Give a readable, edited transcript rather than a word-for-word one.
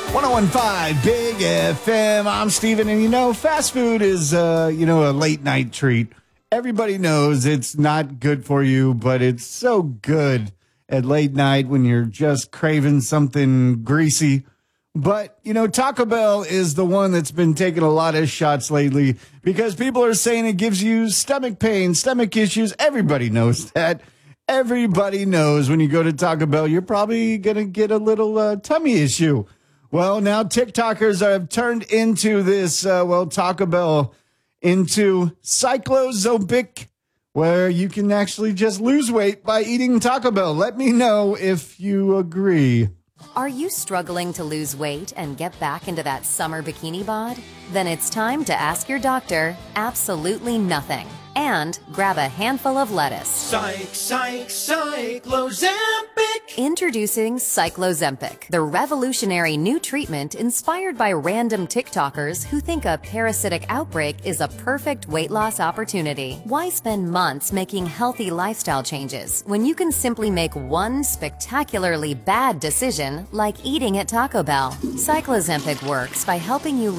1015 Big FM. I'm Steven, and fast food is, a late night treat. Everybody knows it's not good for you, but it's so good at late night when you're just craving something greasy. But, Taco Bell is the one that's been taking a lot of shots lately because people are saying it gives you stomach pain, stomach issues. Everybody knows that. Everybody knows when you go to Taco Bell, you're probably going to get a little tummy issue. Well, now TikTokers have turned into this, Taco Bell into Cyclozampic, where you can actually just lose weight by eating Taco Bell. Let me know if you agree. Are you struggling to lose weight and get back into that summer bikini bod? Then it's time to ask your doctor absolutely nothing and grab a handful of lettuce. Cyclozampic. Introducing Cyclozampic, the revolutionary new treatment inspired by random TikTokers who think a parasitic outbreak is a perfect weight loss opportunity. Why spend months making healthy lifestyle changes when you can simply make one spectacularly bad decision like eating at Taco Bell? Cyclozampic works by helping you